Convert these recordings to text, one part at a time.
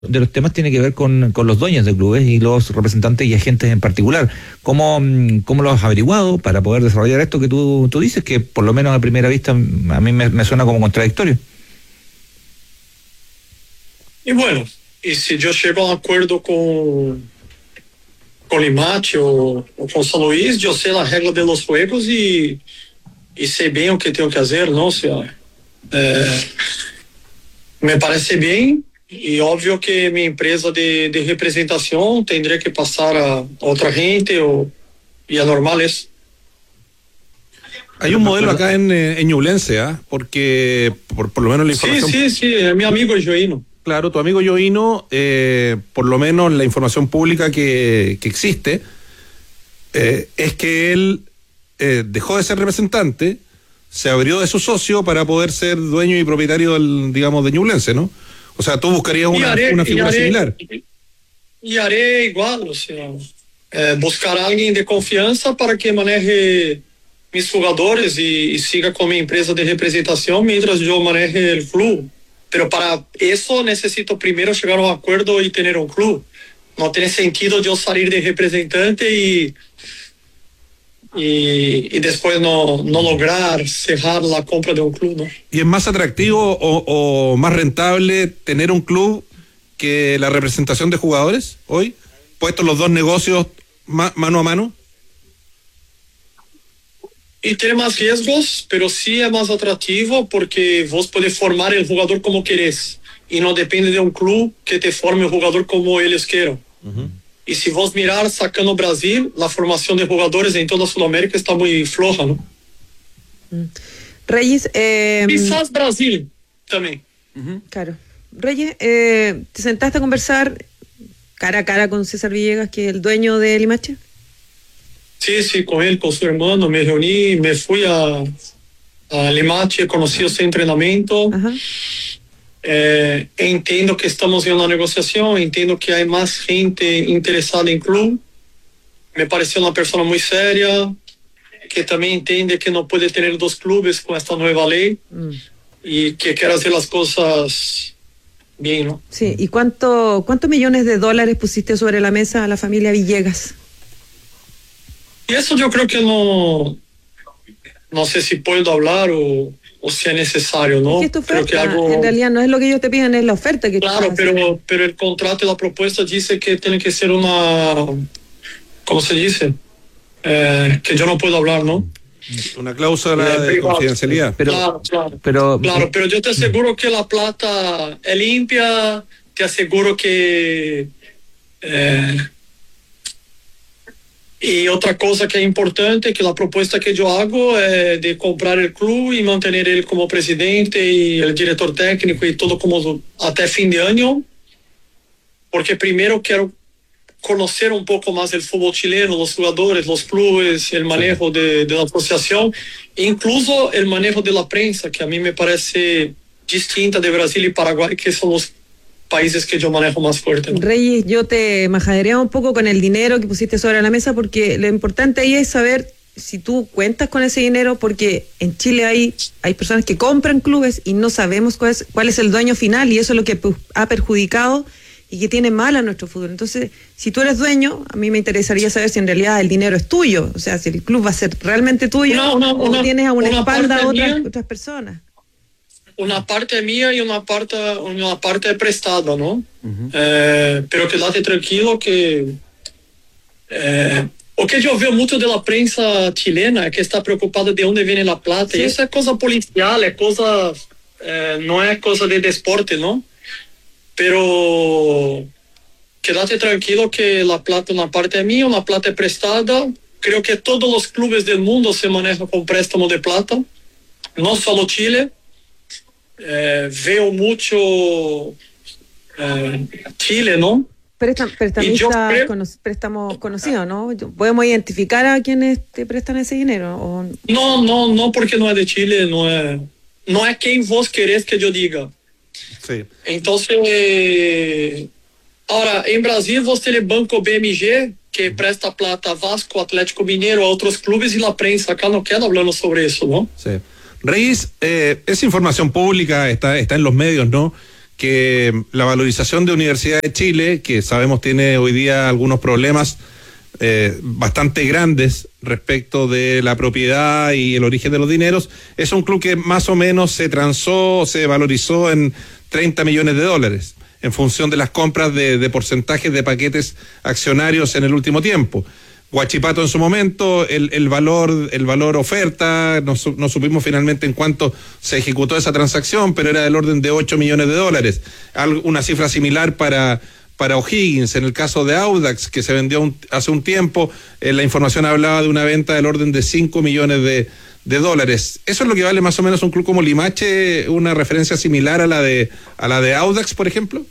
de los temas tiene que ver con los dueños de clubes y los representantes y agentes en particular. ¿Cómo lo has averiguado para poder desarrollar esto que tú dices, que por lo menos a primera vista a mí me suena como contradictorio? Y bueno, y si yo llego a un acuerdo con Limache o con San Luis, yo sé la regla de los juegos y sé bien lo que tengo que hacer, ¿no? O sea, me parece bien y obvio que mi empresa de representación tendría que pasar a otra gente y es normal eso. Hay un modelo acá en Ñublense, porque por lo menos la información... Sí, es mi amigo Joino. Claro, tu amigo Joino, por lo menos la información pública que existe, es que él dejó de ser representante, se abrió de su socio para poder ser dueño y propietario digamos, de Ñublense, ¿no? O sea, tú buscarías una figura similar. Y haré igual, o sea, buscar a alguien de confianza para que maneje mis jugadores y siga con mi empresa de representación mientras yo maneje el club. Pero para eso necesito primero llegar a un acuerdo y tener un club. No tiene sentido yo salir de representante y después no lograr cerrar la compra de un club, ¿no? ¿Y es más atractivo o más rentable tener un club que la representación de jugadores hoy? Puestos los dos negocios mano a mano. Y tiene más riesgos, pero sí es más atractivo porque vos podés formar el jugador como querés y no depende de un club que te forme el jugador como ellos quieran. Uh-huh. Y si vos mirar sacando Brasil, la formación de jugadores en toda Sudamérica está muy floja, ¿no? Reyes... Quizás Brasil también. Uh-huh. Claro. Reyes, ¿te sentaste a conversar cara a cara con César Villegas, que es el dueño de Limache? Sí, con él, con su hermano, me reuní, me fui a Limache, conocí ese entrenamiento. Uh-huh. Entiendo que estamos en una negociación, entiendo que hay más gente interesada en club. Me pareció una persona muy seria, que también entiende que no puede tener dos clubes con esta nueva ley y que quiere hacer las cosas bien, ¿no? Sí, ¿y cuántos millones de dólares pusiste sobre la mesa a la familia Villegas? Y eso yo creo que no sé si puedo hablar o si es necesario, ¿no? Es que tu oferta, en realidad no es lo que ellos te piden, es la oferta que claro, pero el contrato y la propuesta dice que tiene que ser una, ¿cómo se dice? Que yo no puedo hablar, ¿no? Una cláusula de confidencialidad. Claro, pero yo te aseguro que la plata es limpia, te aseguro que... Y otra cosa que es importante, que la propuesta que yo hago es de comprar el club y mantener él como presidente y el director técnico y todo como hasta fin de año, porque primero quiero conocer un poco más el fútbol chileno, los jugadores, los clubes, el manejo de la asociación, incluso el manejo de la prensa, que a mí me parece distinta de Brasil y Paraguay, que son los países que yo manejo más fuerte, ¿no? Reyes, yo te majadería un poco con el dinero que pusiste sobre la mesa, porque lo importante ahí es saber si tú cuentas con ese dinero, porque en Chile hay personas que compran clubes y no sabemos cuál es el dueño final, y eso es lo que ha perjudicado y que tiene mal a nuestro fútbol. Entonces, si tú eres dueño, a mí me interesaría saber si en realidad el dinero es tuyo, o sea, si el club va a ser realmente tuyo o tienes a una espalda a otras personas. Una parte mía y una parte prestada, ¿no? Uh-huh. Pero quédate tranquilo que o que yo veo mucho de la prensa chilena, que está preocupada de dónde viene la plata, sí. Y eso es cosa policial, es cosa, no es cosa de deporte, ¿no? Pero quédate tranquilo que la plata, una parte es mía, una plata es prestada. Creo que todos los clubes del mundo se manejan con préstamo de plata, no solo Chile. Veo mucho Chile, ¿no? Préstamos conocidos, ¿no? ¿Podemos identificar a quienes te prestan ese dinero? ¿O? No, porque no es de Chile, no es quien vos querés que yo diga. Sí. Entonces, ahora, en Brasil vos tenés Banco BMG, que presta plata a Vasco, Atlético Mineiro, a otros clubes, y la prensa acá no queda hablando sobre eso, ¿no? Sí. Reyes, esa información pública está en los medios, ¿no? que la valorización de Universidad de Chile, que sabemos tiene hoy día algunos problemas bastante grandes respecto de la propiedad y el origen de los dineros, es un club que más o menos se transó, se valorizó en 30 millones de dólares en función de las compras de porcentajes de paquetes accionarios en el último tiempo. Huachipato en su momento, el valor oferta, no supimos finalmente en cuánto se ejecutó esa transacción, pero era del orden de 8 millones de dólares. Una cifra similar para O'Higgins. En el caso de Audax, que se vendió hace un tiempo, la información hablaba de una venta del orden de 5 millones de dólares. ¿Eso es lo que vale más o menos un club como Limache, una referencia similar a la de Audax, por ejemplo?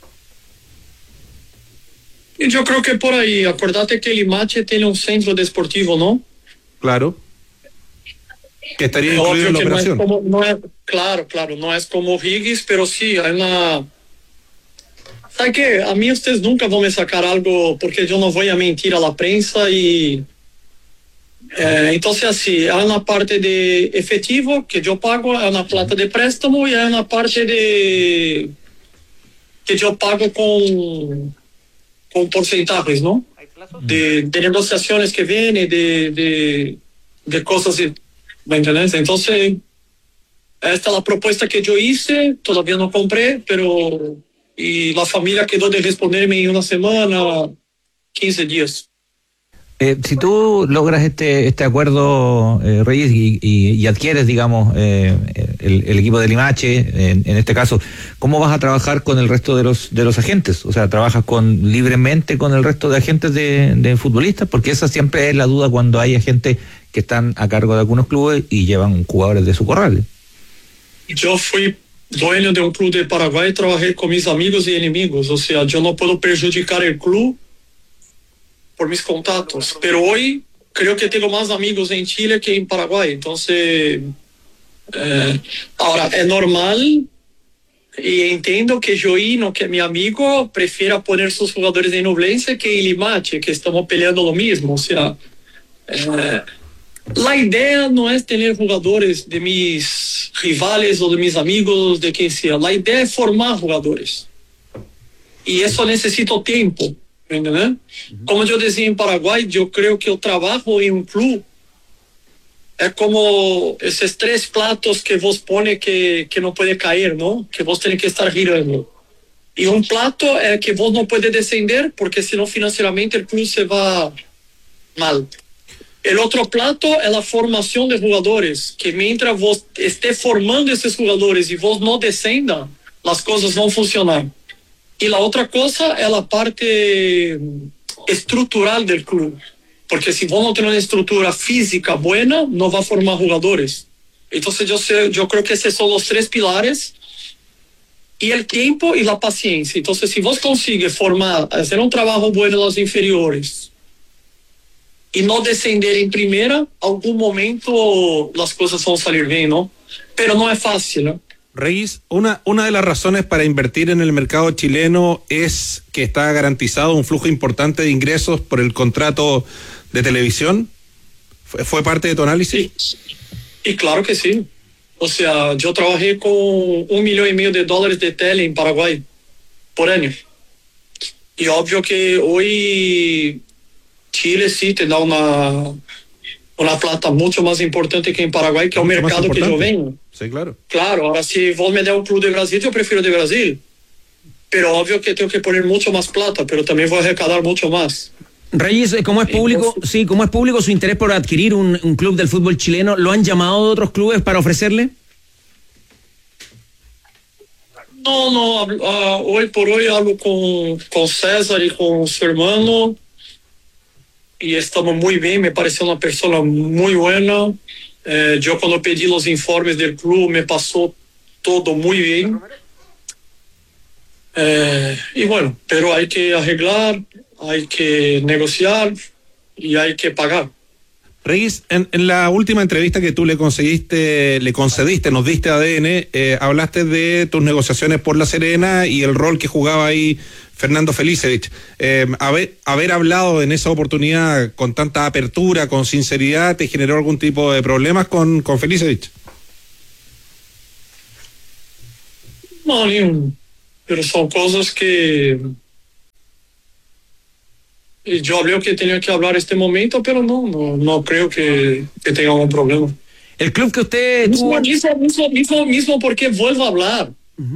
Yo creo que por ahí, acordate que Limache tiene un centro deportivo, ¿no? Claro. Que estaría incluido en la operación. Claro, no es como Higgins, pero sí, hay una... ¿Sabe qué? A mí ustedes nunca van a sacar algo, porque yo no voy a mentir a la prensa y... entonces así, hay una parte de efectivo que yo pago, hay una plata de préstamo y hay una parte de... que yo pago con porcentajes, ¿no? De negociaciones que vienen, de cosas, ¿me entiendes? Entonces, esta es la propuesta que yo hice, todavía no compré, pero... y la familia quedó de responderme en una semana, 15 días. Si tú logras este acuerdo, Reyes, y adquieres, digamos, el equipo de Limache, en este caso, ¿cómo vas a trabajar con el resto de los agentes? O sea, ¿trabajas libremente con el resto de agentes de futbolistas? Porque esa siempre es la duda cuando hay agentes que están a cargo de algunos clubes y llevan jugadores de su corral. Yo fui dueño de un club de Paraguay y trabajé con mis amigos y enemigos. O sea, yo no puedo perjudicar el club por mis contactos, pero hoy creo que tengo más amigos en Chile que en Paraguay, entonces ahora es normal y entiendo que Joino, que es mi amigo, prefiera poner sus jugadores en Ñublense que en Limache, que estamos peleando lo mismo. O sea, la idea no es tener jugadores de mis rivales o de mis amigos, de quien sea, la idea es formar jugadores y eso necesita tiempo. ¿Entendeu? Como yo decía en Paraguay, yo creo que el trabajo en un club es como esos 3 platos que vos pone que no puede caer, ¿no? Que vos tenés que estar girando. Y un plato es que vos no puedes descender porque si no financieramente el club se va mal. El otro plato es la formación de jugadores, que mientras vos estés formando esos jugadores y vos no descenda, las cosas van a funcionar. Y la otra cosa es la parte estructural del club. Porque si vos no tenés una estructura física buena, no va a formar jugadores. Entonces yo creo que esos son los 3 pilares. Y el tiempo y la paciencia. Entonces si vos consigues formar, hacer un trabajo bueno en los inferiores y no descender en primera, algún momento las cosas van a salir bien, ¿no? Pero no es fácil, ¿no? Reyes, una de las razones para invertir en el mercado chileno es que está garantizado un flujo importante de ingresos por el contrato de televisión. ¿Fue parte de tu análisis? Sí. Y claro que sí. O sea, yo trabajé con $1,5 millones de tele en Paraguay por año. Y obvio que hoy Chile sí te da una plata mucho más importante que en Paraguay, que es el mercado que yo vengo. Sí, claro. Claro, ahora si vos me das un club de Brasil, yo prefiero de Brasil. Pero obvio que tengo que poner mucho más plata, pero también voy a recaudar mucho más. Reyes, ¿cómo es público? Sí, ¿cómo es público su interés por adquirir un club del fútbol chileno? ¿Lo han llamado de otros clubes para ofrecerle? No, hoy por hoy hablo con César y con su hermano y estamos muy bien, me pareció una persona muy buena. Yo cuando pedí los informes del club me pasó todo muy bien. Y bueno, pero hay que arreglar, hay que negociar y hay que pagar. Reyes, en la última entrevista que tú le concediste, nos diste a ADN, hablaste de tus negociaciones por La Serena y el rol que jugaba ahí Fernando Felicevich. Haber hablado en esa oportunidad con tanta apertura, con sinceridad, ¿te generó algún tipo de problemas con Felicevich? No, pero son cosas que yo hablé que tenía que hablar este momento, pero no creo que tenga algún problema. El club que usted Mismo porque vuelvo a hablar.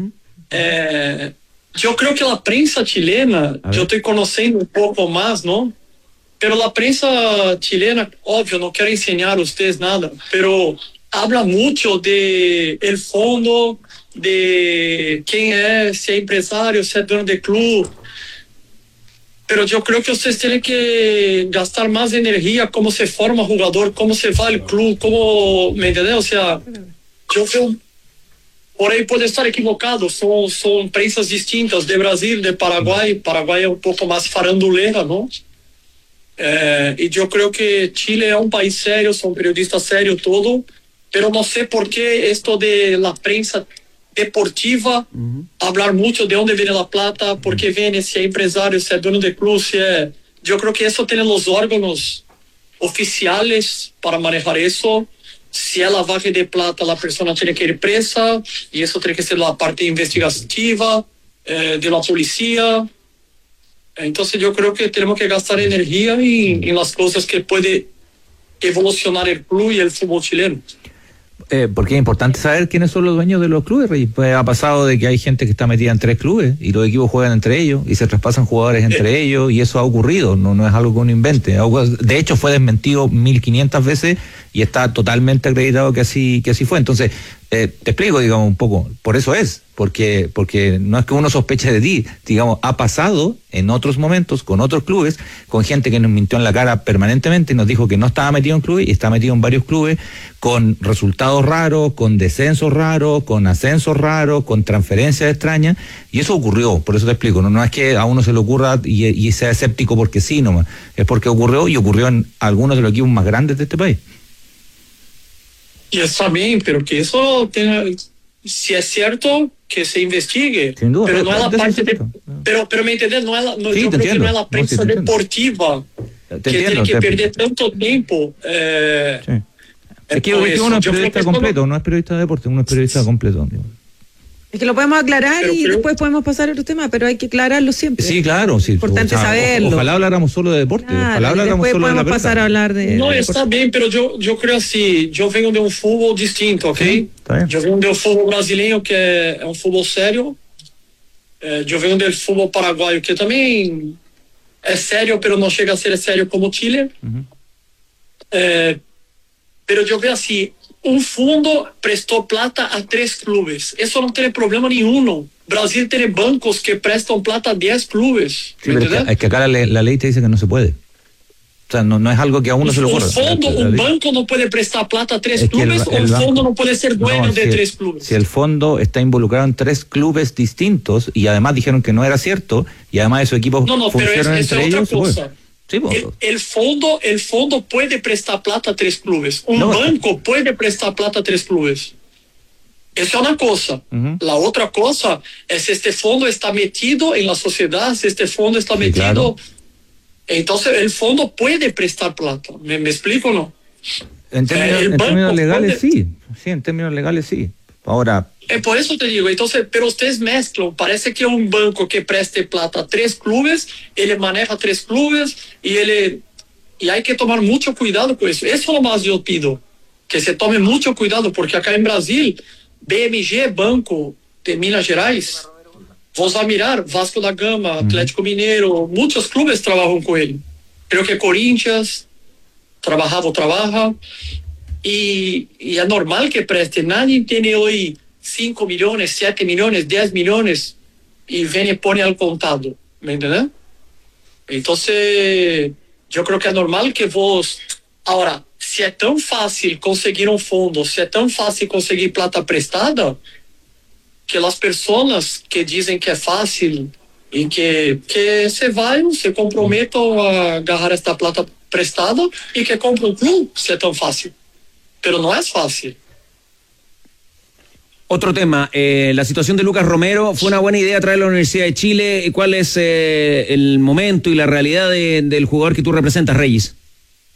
Yo creo que la prensa chilena, yo estoy conociendo un poco más, ¿no? Pero la prensa chilena, obvio, no quiero enseñar a ustedes nada, pero habla mucho de el fondo, de quién es, si es empresario, si es dueño de club. Pero yo creo que ustedes tienen que gastar más energía, cómo se forma jugador, cómo se va el club, cómo, ¿me entiendes? O sea, yo veo, por ahí puede estar equivocado, son prensas distintas, de Brasil, de Paraguay es un poco más farandulera, ¿no? Y yo creo que Chile es un país serio, son periodistas serios, todo, pero no sé por qué esto de la prensa deportiva, hablar mucho de dónde viene la plata, por qué viene, si es empresario, si es dueño de club, si es... Yo creo que eso tienen los órganos oficiales para manejar eso. Si es lavaje de plata, la persona tiene que ir presa, y eso tiene que ser la parte investigativa de la policía. Entonces yo creo que tenemos que gastar energía en las cosas que puede evolucionar el club y el fútbol chileno. Porque es importante saber quiénes son los dueños de los clubes, Rey. Pues ha pasado de que hay gente que está metida en 3 clubes y los equipos juegan entre ellos y se traspasan jugadores entre ellos, y eso ha ocurrido, no es algo que uno invente. De hecho fue desmentido 1500 veces y está totalmente acreditado que así fue. Entonces, te explico, digamos, un poco, por eso es, porque no es que uno sospeche de ti, digamos, ha pasado en otros momentos con otros clubes, con gente que nos mintió en la cara permanentemente y nos dijo que no estaba metido en clubes y está metido en varios clubes, con resultados raros, con descensos raros, con ascensos raros, con transferencias extrañas, y eso ocurrió. Por eso te explico, no es que a uno se le ocurra y sea escéptico porque sí nomás, es porque ocurrió, y ocurrió en algunos de los equipos más grandes de este país. Y está bien, pero que eso tenga, si es cierto, que se investigue. Sin duda, pero no es la parte de, pero me entiendes, no es la, no, sí, yo creo que no es la prensa deportiva que tiene que perder tanto tiempo. Sí. Es que uno es periodista completo, no es periodista de deporte, uno es periodista completo. Es que lo podemos aclarar y después podemos pasar a otro tema, pero hay que aclararlo siempre. Sí, claro, sí. Es importante saberlo. Ojalá habláramos solo de deporte, claro, ojalá habláramos solo de la prensa. Pasar a hablar de... No, de está bien, pero yo creo así, yo vengo de un fútbol distinto, ¿ok? Sí, yo vengo de un fútbol brasileño que es un fútbol serio. Yo vengo del fútbol paraguayo que también es serio, pero no llega a ser serio como Chile. Pero yo veo así, un fondo prestó plata a 3 clubes. Eso no tiene problema ninguno. Brasil tiene bancos que prestan plata a 10 clubes. Sí, pero es que acá la ley te dice que no se puede. O sea, no es algo que a uno se le ocurra. Un banco no puede prestar plata a 3 clubes, o el fondo no puede ser dueño de 3 clubes. Si el fondo está involucrado en 3 clubes distintos y además dijeron que no era cierto, y además esos equipos funcionan entre ellos, sí, el fondo puede prestar plata a 3 clubes. Banco puede prestar plata a 3 clubes. Esa es una cosa. La otra cosa es si este fondo está metido en la sociedad, si este fondo está metido... Claro. Entonces el fondo puede prestar plata. ¿Me explico o no? En términos legales sí, en términos legales sí. Ahora... por eso te digo, entonces, pero ustedes mezclan, parece que un banco que preste plata a 3 clubes, él maneja 3 clubes y hay que tomar mucho cuidado con eso. Eso es lo más yo pido, que se tome mucho cuidado, porque acá en Brasil, BMG, Banco de Minas Gerais, vamos a mirar, Vasco da Gama, Atlético Mineiro, muchos clubes trabajan con él. Creo que Corinthians trabaja, y es normal que preste. Nadie tiene hoy 5 millones, 7 millones, 10 millones y viene y pone al contado, ¿me entiendes? Entonces, yo creo que es normal que vos... Ahora, si es tan fácil conseguir un fondo, si es tan fácil conseguir plata prestada, que las personas que dicen que es fácil y que se vayan, se comprometan a agarrar esta plata prestada y que compren un club, si es tan fácil. Pero no es fácil. Otro tema, la situación de Lucas Romero. ¿Fue una buena idea traerlo a la Universidad de Chile? ¿Cuál es el momento y la realidad del jugador que tú representas, Reyes?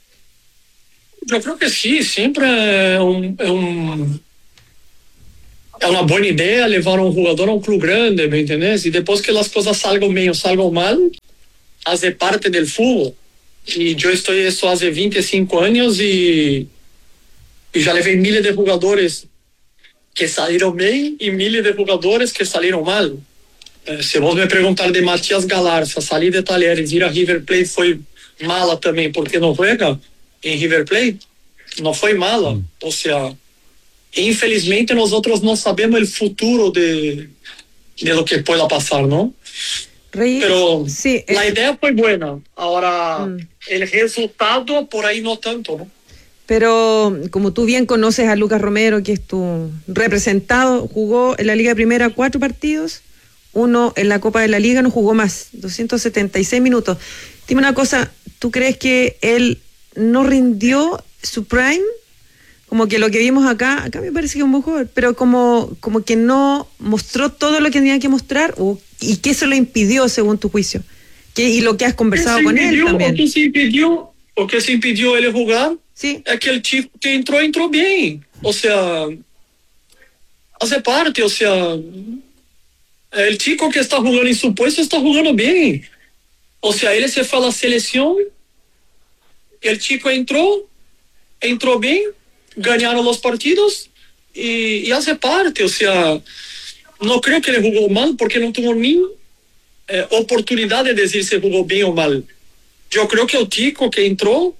Yo creo que sí, siempre é uma boa ideia levar um jogador a um clube grande, ¿me entendés? E depois que as coisas salgam bem ou salgam mal, hace parte del fútbol. E eu estou isso há 25 anos e já levei miles de jogadores que saíram bem e miles de jogadores que saíram mal. Se vos me perguntar de Matias Galarza, sair de Talheres, ir a River Plate foi mala também, porque não juega em River Plate, não foi mala. Ou seja, infelizmente nós outros não sabemos o futuro de lo que pueda passar, não? Reyes, Pero sí, la idea fue buena. Ahora, el resultado por ahí no tanto, ¿no? pero como tú bien conoces a Lucas Romero, que es tu representado, jugó en la Liga Primera 4 partidos, 1 en la Copa de la Liga, no jugó más, 276 minutos. Dime una cosa, ¿tú crees que él no rindió su prime? Como que lo que vimos acá me parece que es un buen jugador, pero como que no mostró todo lo que tenía que mostrar, ¿y qué se lo impidió según tu juicio? Y lo que has conversado con él también. O que se impidió ele jugar, sí, é que el chico que entró bien. O sea, hace parte, o sea, el chico que está jugando en su puesto está jugando bien. O sea, ele se fue a la selección, el chico entró bien, ganaron los partidos y hace parte, o sea, no creo que le jugó mal porque no tuvo ni oportunidad de decir si jugó bien o mal. Yo creo que el chico que entró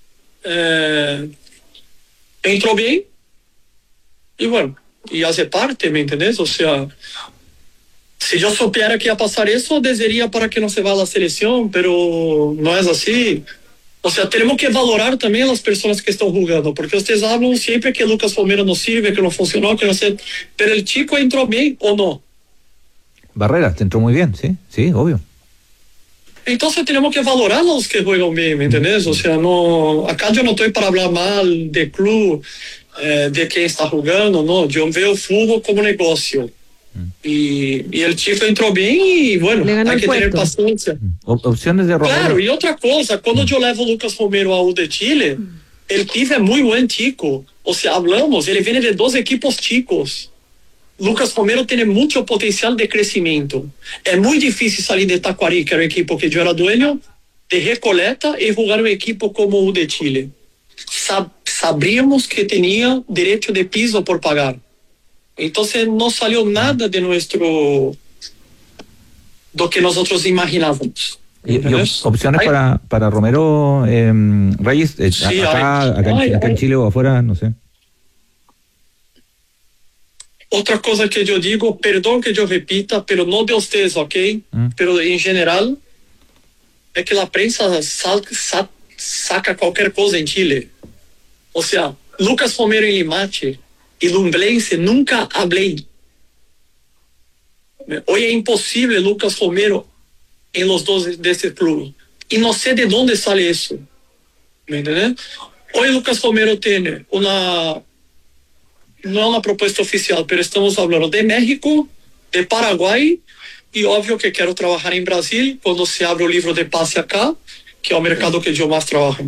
bien y bueno, y hace parte, ¿me entendés? O sea, si yo supiera que iba a pasar eso, desearía para que no se vaya a la selección, pero no es así. O sea, tenemos que valorar también a las personas que están jugando, porque ustedes hablan siempre que Lucas Romero no sirve, que no funcionó, que no sé, pero el chico entró bien o no. Barrera, te entró muy bien, sí, obvio. Entonces tenemos que valorar a los que juegan bien, ¿me entendés? O sea, no, acá yo no estoy para hablar mal del club, de quien está jugando, no, yo veo el fútbol como negocio. Y el chico entró bien y bueno, hay que tener paciencia. Opciones de Romero. Claro, y otra cosa, cuando yo levo Lucas Romero a U de Chile, el pibe es muy buen chico. O sea, hablamos, él viene de 2 equipos chicos. Lucas Romero tiene mucho potencial de crecimiento. Es muy difícil salir de Tacuarí, que era el equipo que yo era dueño, de Recoleta y jugar un equipo como U de Chile. Sabríamos que tenía derecho de piso por pagar. Entonces no salió nada de lo que nosotros imaginábamos. ¿Y opciones para Romero, Reyes? Sí, acá en Chile o afuera, no sé. Otra cosa que yo digo, perdón que yo repita, pero no de ustedes, ¿ok? Pero en general, es que la prensa saca cualquier cosa en Chile. O sea, Lucas Romero en Limache y Lumblense nunca hablé. Hoy es imposible Lucas Romero en los 2 de este club. Y no sé de dónde sale eso. ¿Me entiendes? Hoy Lucas Romero tiene no una propuesta oficial, pero estamos hablando de México, de Paraguay, y obvio que quiero trabajar en Brasil cuando se abre el libro de pase acá, que es el mercado que yo más trabajo.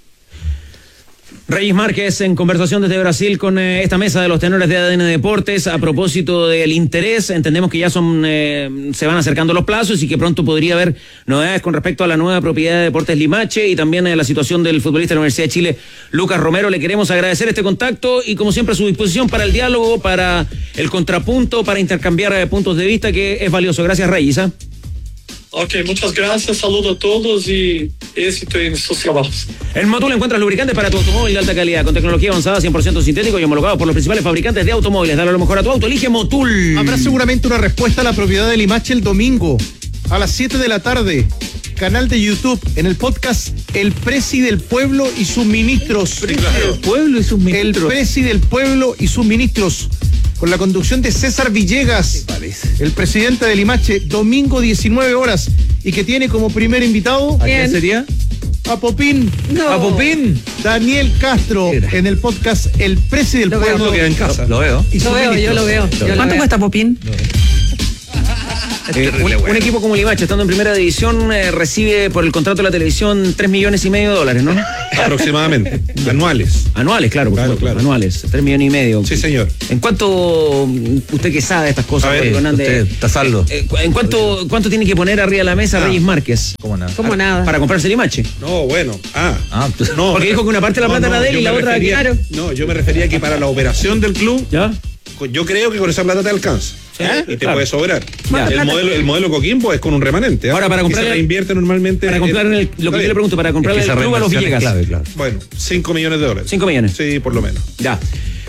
Reyes Márquez en conversación desde Brasil con esta mesa de los tenores de ADN Deportes a propósito del interés. Entendemos que ya se van acercando los plazos y que pronto podría haber novedades con respecto a la nueva propiedad de Deportes Limache y también la situación del futbolista de la Universidad de Chile, Lucas Romero. Le queremos agradecer este contacto y como siempre a su disposición para el diálogo, para el contrapunto, para intercambiar puntos de vista, que es valioso. Gracias, Reyes. Ok, muchas gracias, saludo a todos y éxito en sus trabajos. En Motul encuentras lubricantes para tu automóvil de alta calidad, con tecnología avanzada, 100% sintético y homologado por los principales fabricantes de automóviles. Dale lo mejor a tu auto, elige Motul. Habrá seguramente una respuesta a la propiedad de Limache el domingo a las 7 de la tarde. Canal de YouTube, en el podcast El Presi del Pueblo y sus ministros. El pueblo y sus ministros. El Presi del Pueblo y sus ministros. Con la conducción de César Villegas, el presidente de Limache, domingo 19 horas, y que tiene como primer invitado... ¿A quién sería? A Popín. No. ¿A Popín? Daniel Castro, en el podcast El Presi del Pueblo. Queda en casa. Lo veo. Y sus Yo lo veo. ministros. ¿Cuánto cuesta Popín? Un equipo como Limache, estando en primera división, recibe por el contrato de la televisión $3,5 millones, ¿no? Aproximadamente. Anuales. Anuales, claro, por supuesto, claro. anuales, $3,5 millones. Sí, señor. ¿En cuánto, usted que sabe estas cosas, A ver, Rodrigo Hernández, usted, tasarlo. ¿en cuánto tiene que poner arriba de la mesa Reyes Márquez ¿Cómo nada? Como nada. para comprarse Limache? No, bueno. No. Porque dijo que una parte de la plata era de él yo y la me otra, refería- claro. No, yo me refería que para la operación del club, ¿Ya? yo creo que con esa plata te alcanza. Sí, Y te claro. puede sobrar. Ya. El modelo Coquimbo es con un remanente. Ahora, para que comprarle- se reinvierte normalmente. Para comprar lo que yo le pregunto, para comprarle el club a los Villegas. Claro. Bueno, $5 millones. 5 millones. Sí, por lo menos. Ya.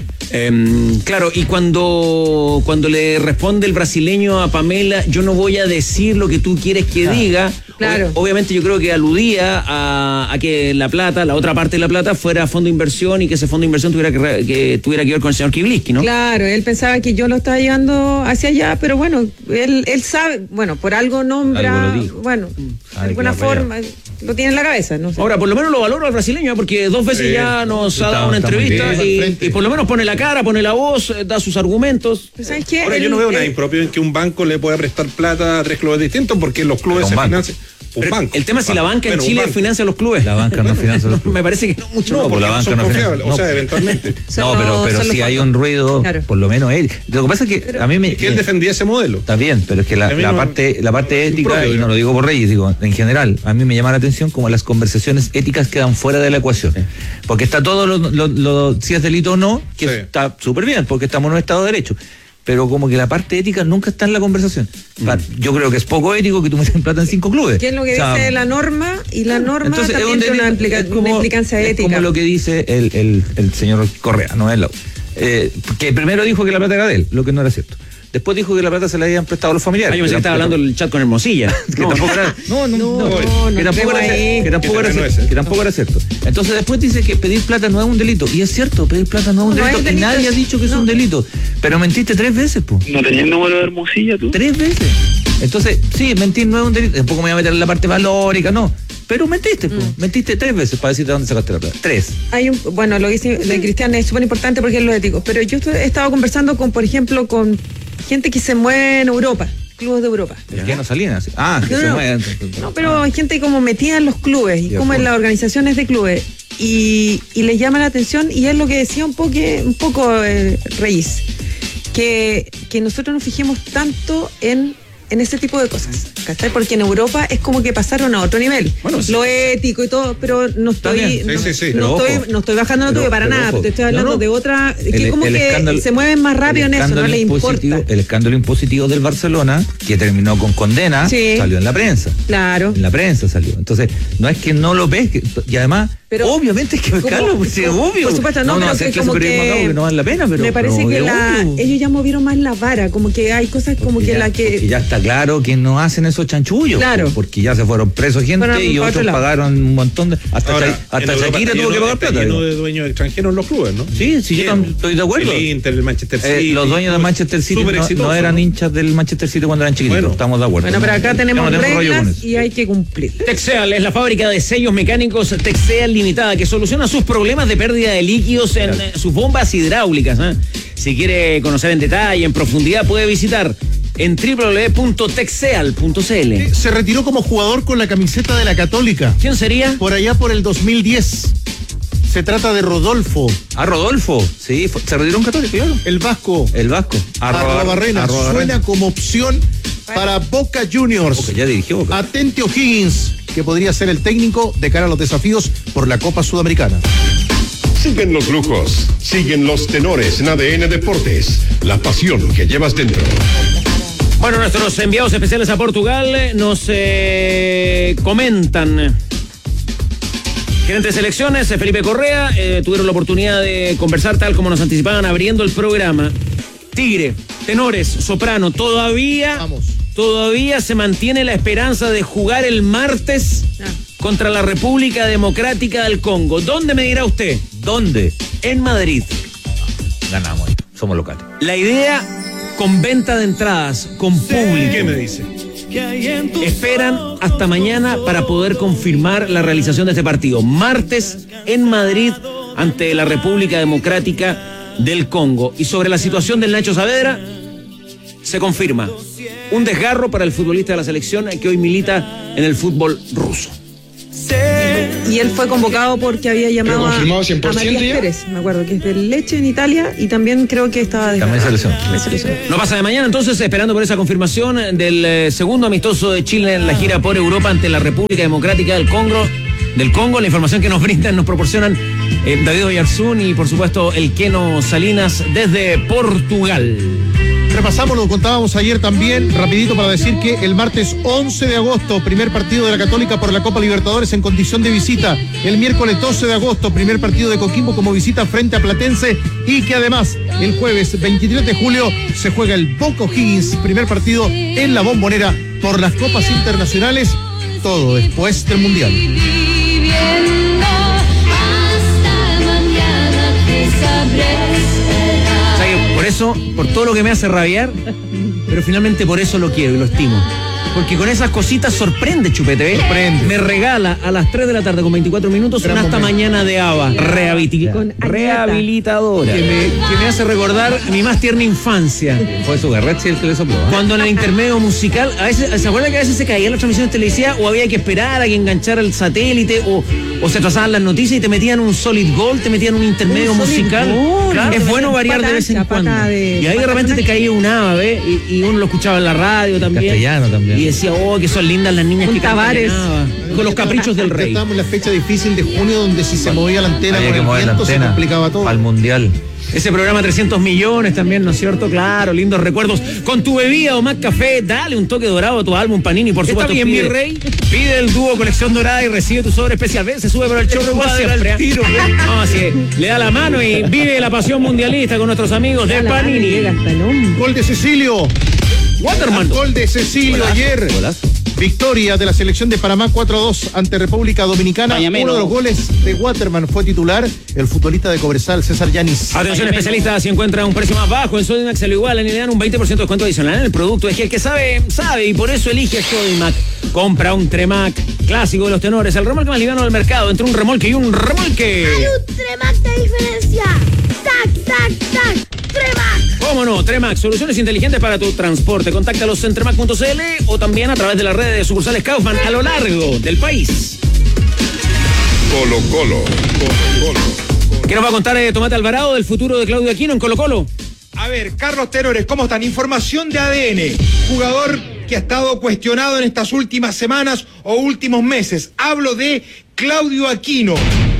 Claro, y cuando le responde el brasileño a Pamela, yo no voy a decir lo que tú quieres que diga. Claro. Obviamente yo creo que aludía a que la plata, la otra parte de la plata, fuera fondo de inversión y que ese fondo de inversión tuviera que ver con el señor Kibliski, ¿no? Claro, él pensaba que yo lo estaba llevando hacia allá, pero bueno, él sabe, bueno, por algo nombra, Algo lo dijo. bueno, de Sabe alguna que va para forma lo tiene en la cabeza, no sé. Ahora, por lo menos lo valoro al brasileño, porque 2 veces ya nos ha dado una está muy entrevista bien, al frente. y por lo menos pone la cara, pone la voz, da sus argumentos. Pero ¿sabes qué? Ahora, yo no veo nada impropio en que un banco le pueda prestar plata a 3 clubes distintos porque los clubes Pero se un banco. financian. Un Pero banco. el tema es si la banca en Bueno, un Chile banco. financia a los clubes. La banca no financia los clubes. Me parece que no mucho. No, ¿no? porque la no banca son no confiables. no. O sea, eventualmente. No, pero Son si los hay fondos. un ruido, Claro. por lo menos él. Lo que pasa es que a mí me. Es que él defendía ese modelo. Está bien, pero es que A mí la no- parte es ética, impropio, y no lo digo por Reyes, digo, en general, a mí me llama la atención como las conversaciones éticas quedan fuera de la ecuación. Porque está todo si es delito o no, que Sí. está súper bien, porque estamos en un Estado de Derecho. Pero como que la parte ética nunca está en la conversación. Yo creo que es poco ético que tú metas plata en 5 clubes. ¿Qué es lo que O sea, dice la norma? Y la norma entonces, es también un tiene una, delito, es como- una implicancia es ética. como lo que dice el señor Correa, no es que primero dijo que la plata era de él, lo que no era cierto. Después dijo que la plata se la habían prestado a los familiares. Yo pensé que estaba hablando el chat con Hermosilla. Que tampoco era. No, no que tampoco era, ahí. que tampoco era Que cierto, no es, que tampoco era cierto. Entonces después dice que pedir plata no es un delito. Y es cierto, pedir plata no es un No es delito. Y delito, nadie ha dicho que es no. un delito. Pero mentiste 3 veces, po. ¿No tenías el número de Hermosilla tú? 3 veces. Entonces, sí, mentir no es un delito. Tampoco me voy a meter en la parte valórica, no. Pero mentiste, po. Mentiste 3 veces para decir de dónde sacaste la plata. 3. Bueno, lo que dice de Cristian es súper importante porque es lo ético. Pero yo he estado conversando con, por ejemplo, con gente que se mueve en Europa, clubes de Europa. ¿Qué no Salinas? Que No, se no. mueven. No, pero hay gente como metida en los clubes y De como en acuerdo. las organizaciones de clubes y les llama la atención y es lo que decía un poco Reyes, que nosotros nos fijemos tanto en ese tipo de cosas, ¿cachai? Porque en Europa es como que pasaron a otro nivel, Bueno, sí. lo ético y todo, pero no estoy, bien. Sí, sí, sí. no, Pero estoy ojo. no estoy bajando la tuya Pero- para pero nada, ojo. te estoy hablando No, no. de otra, que El- como el que escándalo- se mueven más rápido en eso, no le importa. El escándalo impositivo del Barcelona, que terminó con condena, Sí. salió en la prensa. Claro. En la prensa salió. Entonces, no es que no lo ves, y además, Pero- obviamente es que pescarlo, pues, sí, es obvio. Por supuesto, no, pero hacer que clase como periodismo que, acá porque no vale la pena, pero me parece pero que es obvio. ellos ya movieron más la vara, como que hay cosas como Porque que ya- la que porque ya está claro que no hacen esos chanchullos. Claro. pues, porque ya se fueron presos gente Fueron y para otro otros lado. pagaron un montón de. Hasta Ahora, hasta en Europa Shakira está tuvo que lleno- pagar está plata. lleno digo. de dueños extranjeros en los clubes, ¿no? Sí, sí, yo estoy de acuerdo. El Inter, el Manchester City. Los dueños de Manchester City Súper no exitoso, eran hinchas del Manchester City cuando eran chiquititos. Bueno. Estamos de acuerdo. bueno, pero acá Yo tenemos no tengo rollo con reglas eso. y hay que cumplir. Texeal es la fábrica de sellos mecánicos Texeal Limitada que soluciona sus problemas de pérdida de líquidos en sus bombas hidráulicas. Si quiere conocer en detalle, en profundidad, puede visitar en www.texeal.cl. Se retiró como jugador con la camiseta de la Católica, ¿Quién sería? por allá por el 2010. Se trata de Rodolfo, Rodolfo, sí, se retiró un católico, claro. el vasco. El vasco. Arrobarrena Arrobarrena. suena como opción para Boca Juniors. Boca, ya dirigió Boca. Atente O'Higgins, que podría ser el técnico de cara a los desafíos por la Copa Sudamericana. Siguen los lujos, siguen los tenores en ADN Deportes, la pasión que llevas dentro. Bueno, nuestros enviados especiales a Portugal nos comentan. Gerente de selecciones, Felipe Correa, tuvieron la oportunidad de conversar tal como nos anticipaban abriendo el programa. Tigre, tenores, soprano, todavía se mantiene la esperanza de jugar el martes contra la República Democrática del Congo. ¿Dónde me dirá usted? ¿Dónde? En Madrid. Ganamos, somos locales. La idea con venta de entradas, con público. ¿Qué me dice? Esperan hasta mañana para poder confirmar la realización de este partido. Martes en Madrid ante la República Democrática del Congo. Y sobre la situación del Nacho Saavedra, se confirma. un desgarro para el futbolista de la selección que hoy milita en el fútbol ruso. Y él fue convocado porque había llamado a Matías Pérez, me acuerdo, que es del Lecce en Italia, y también creo que estaba También selección. No pasa de mañana, entonces, esperando por esa confirmación del segundo amistoso de Chile en la gira por Europa ante la República Democrática del Congo. La información que nos brindan, nos proporcionan David Oyarzún y, por supuesto, el Keno Salinas desde Portugal. Repasamos, lo contábamos ayer también, rapidito para decir que el martes 11 de agosto, primer partido de la Católica por la Copa Libertadores en condición de visita. El miércoles 12 de agosto, primer partido de Coquimbo como visita frente a Platense, y que además el jueves 23 de julio se juega el Boca O'Higgins, primer partido en la Bombonera por las Copas Internacionales, todo después del Mundial. Por eso, por todo lo que me hace rabiar, pero finalmente por eso lo quiero y lo estimo. Porque con esas cositas sorprende, Chupete. Sorprende. Me regala a las 3 de la tarde con 24 minutos una hasta mañana de ABBA. Rehabilitadora. Que me hace recordar mi más tierna infancia. Fue su Garretti el que le sopló. Cuando en el intermedio musical, a veces, ¿se acuerdan que a veces se caían las transmisiones televisivas o había que esperar a que enganchara el satélite o se trazaban las noticias y te metían un solid gold, te metían un intermedio musical? Claro, es bueno variar de vez en cuando. Y ahí de repente te caía un ABBA, ¿ves? Y uno lo escuchaba en la radio también. Castellano también. Y decía, oh, que son lindas las niñas que cantan en ABBA. Con los caprichos del rey. Estábamos en la fecha difícil de junio, donde si se movía la antena con el viento se complicaba todo. Al Mundial. Ese programa 300 millones también, ¿no es cierto? Claro, lindos recuerdos. Con tu bebida o más café, dale un toque dorado a tu álbum Panini, por supuesto. ¿Está bien, mi rey? Pide el dúo Colección Dorada y recibe tu sobre especial. ¿Ves? Se sube para el show siempre. No, así le da la mano y vive la pasión mundialista con nuestros amigos de Panini. Gol de Cecilio. Waterman. Gol de Cecilio ayer. Golazo. Victoria de la selección de Panamá 4-2 ante República Dominicana. Uno de los goles de Waterman fue titular, el futbolista de Cobresal, César Yanis. Atención especialista, si encuentra un precio más bajo en Sodimac se lo igualan y le dan un 20% de descuento adicional en el producto. Es que el que sabe, sabe, y por eso elige Sodimac. Compra un Tremac clásico de los tenores, el remolque más liviano del mercado, entre un remolque y un remolque. Hay un Tremac de diferencia. ¡Tac, tac, tac! ¡Tremac! ¿Cómo no? Tremac, soluciones inteligentes para tu transporte. Contáctalos en tremac.cl o también a través de las redes de sucursales Kaufman a lo largo del país. Colo Colo. ¿Qué nos va a contar Tomate Alvarado del futuro de Claudio Aquino en Colo Colo? A ver, Carlos Tenores, ¿cómo están? Información de ADN. Jugador que ha estado cuestionado en estas últimas semanas o últimos meses. Hablo de Claudio Aquino.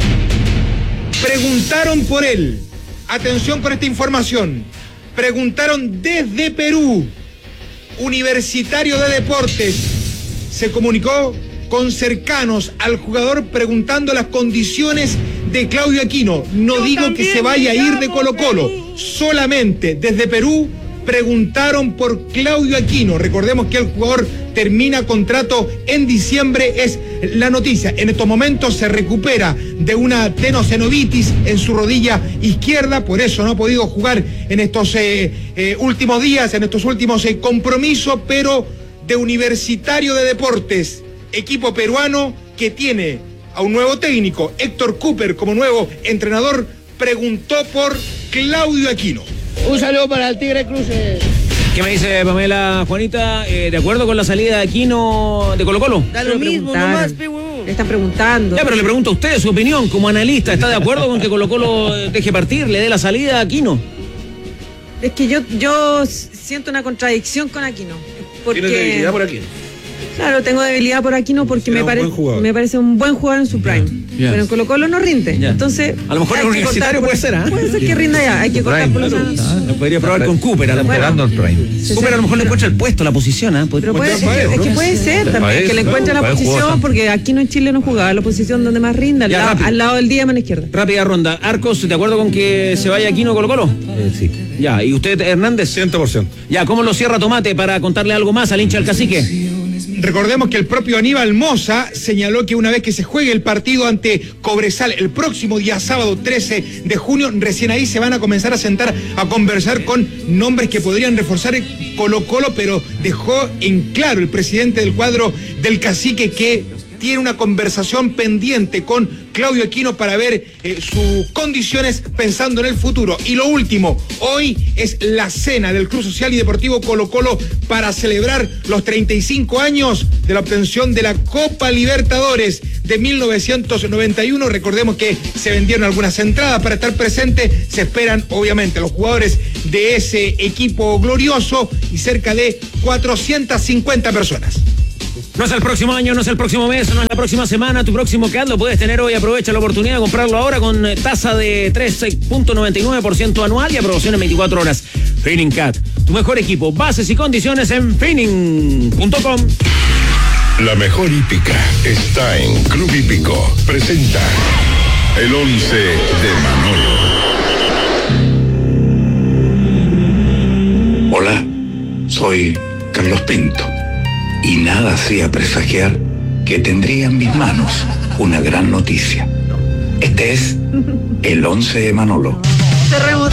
Preguntaron por él. Atención con esta información. Preguntaron desde Perú. Universitario de Deportes se comunicó con cercanos al jugador preguntando las condiciones de Claudio Aquino. No digo que se vaya a ir de Colo Colo. Solamente desde Perú preguntaron por Claudio Aquino. Recordemos que el jugador termina contrato en diciembre, es la noticia. En estos momentos se recupera de una tenosinovitis en su rodilla izquierda, por eso no ha podido jugar en estos últimos días, en estos últimos compromisos, pero de Universitario de Deportes, equipo peruano que tiene a un nuevo técnico, Héctor Cooper, como nuevo entrenador, preguntó por Claudio Aquino. Un saludo para el Tigre Cruces. ¿Qué me dice Pamela, Juanita? ¿De acuerdo con la salida de Aquino de Colo Colo? Da lo mismo nomás, pe huevón. Le están preguntando. Ya, pero le pregunto a usted su opinión como analista. ¿Está de acuerdo con que Colo Colo deje partir, le dé la salida a Aquino? Es que yo siento una contradicción con Aquino. ¿Tienes debilidad por Aquino? Claro, tengo debilidad por Aquino porque me parece un buen jugador en su prime. Ya. Pero en Colo Colo no rinde. Ya. Entonces, a lo mejor en Universitario puede ser, ¿ah? Puede ser que rinda ya. Hay que cortar por los años. Lo podría probar con Cooper. Esperando el prime. Cooper a lo mejor le encuentra el puesto, la posición, ¿ah? Pero es que puede ser también que le encuentre la posición, porque Aquino en Chile no jugaba la posición donde más rinda, al lado del día mano izquierda. Rápida ronda. Arcos, ¿de acuerdo con que se vaya Aquino a Colo Colo? Sí. Ya, ¿y usted, Hernández? 100%. Ya, ¿cómo lo cierra Tomate para contarle algo más al hincha del Cacique? Recordemos que el propio Aníbal Mosa señaló que una vez que se juegue el partido ante Cobresal el próximo día sábado 13 de junio, recién ahí se van a comenzar a sentar a conversar con nombres que podrían reforzar Colo Colo, pero dejó en claro el presidente del cuadro del Cacique que tiene una conversación pendiente con Claudio Aquino para ver sus condiciones pensando en el futuro. Y lo último, hoy es la cena del Club Social y Deportivo Colo-Colo para celebrar los 35 años de la obtención de la Copa Libertadores de 1991. Recordemos que se vendieron algunas entradas para estar presentes. Se esperan, obviamente, los jugadores de ese equipo glorioso y cerca de 450 personas. No es el próximo año, no es el próximo mes, no es la próxima semana, tu próximo CAT lo puedes tener hoy. Aprovecha la oportunidad de comprarlo ahora con tasa de 3.99% anual y aprobación en 24 horas. Finning CAT, tu mejor equipo. Bases y condiciones en finning.com. La mejor hípica está en Club Hípico. Presenta el 11 de Manolo. Hola, soy Carlos Pinto. Y nada hacía presagiar que tendría en mis manos una gran noticia. Este es el 11 de Manolo. Se rebotó.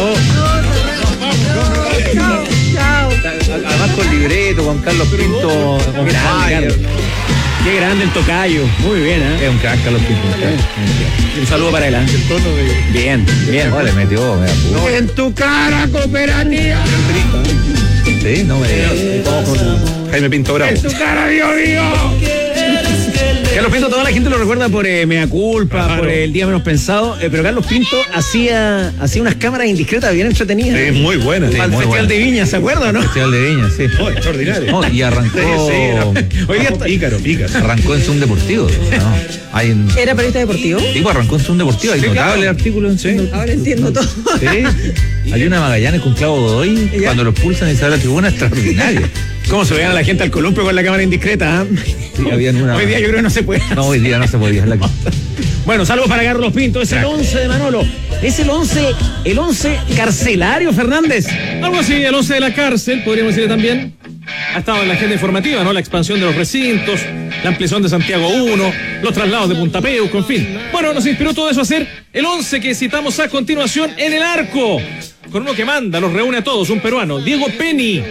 Chao. Además con libreto, con Carlos Pinto. Con Grande, qué grande el tocayo. Muy bien, ¿eh? Es un crack, Carlos Pinto. Un saludo para él. Bien, bien. No, le metió. En tu cara, cooperativa. Sí, no me digas. Jaime Pinto Bravo. En tu cara, Dios mío. Carlos Pinto, toda la gente lo recuerda por Mea Culpa, claro, por El Día Menos Pensado, pero Carlos Pinto hacía unas cámaras indiscretas bien entretenidas. Sí, muy buenas. Al Festival de Viña, ¿se acuerdan, no? Festival de Viña, sí. Oh, extraordinario. No, y arrancó. Hoy día está Pícaro. Arrancó en Zoom Deportivo. ¿No? ¿Era periodista deportivo? Sí, pues arrancó en Zoom Deportivo. Hay notable artículo en Zoom. Ahora entiendo todo. Sí. Hay una Magallanes con Clavo Godoy. Cuando los pulsan y sale a la tribuna, extraordinaria. ¿Cómo se veía a la gente al columpio con la cámara indiscreta? Sí, Hoy día yo creo que no se puede. No, hoy día no se podía. Bueno, saludos para Carlos Pinto. Es el 11 de Manolo. Es el 11 carcelario, Fernández. Algo así, el 11 de la cárcel, podríamos decirle también. Ha estado en la agenda informativa, ¿no? La expansión de los recintos, la ampliación de Santiago 1, los traslados de Punta Peuco, en fin. Bueno, nos inspiró todo eso a hacer el 11 que citamos a continuación en el arco. Con uno que manda, los reúne a todos, un peruano, Diego Penny.